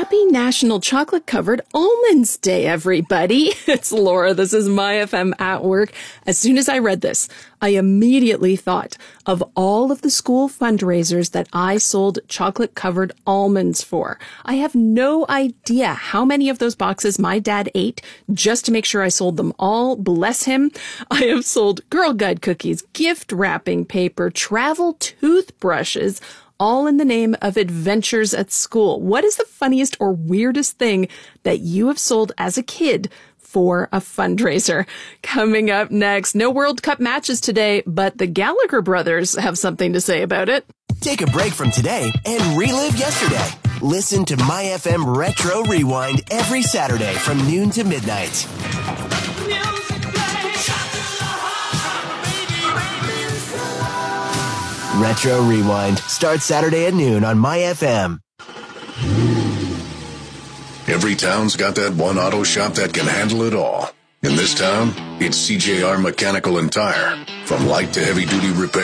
Happy National Chocolate Covered Almonds Day, everybody. It's Laura. This is My FM at Work. As soon as I read this, I immediately thought of all of the school fundraisers that I sold chocolate covered almonds for. I have no idea how many of those boxes my dad ate just to make sure I sold them all. Bless him. I have sold Girl Guide cookies, gift wrapping paper, travel toothbrushes, all in the name of adventures at school. What is the funniest or weirdest thing that you have sold as a kid for a fundraiser? Coming up next, no World Cup matches today, but the Gallagher brothers have something to say about it. Take a break from today and relive yesterday. Listen to My FM Retro Rewind every Saturday from noon to midnight. Retro Rewind starts Saturday at noon on My FM. Every town's got that one auto shop that can handle it all. In this town, it's CJR Mechanical and Tire. From light to heavy duty repair.